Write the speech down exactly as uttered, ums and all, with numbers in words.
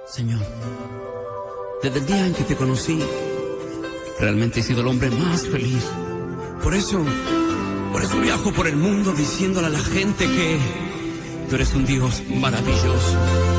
Señor, desde el día en que te conocí, realmente he sido el hombre más feliz. Por eso, por eso viajo por el mundo diciéndole a la gente que tú eres un Dios maravilloso.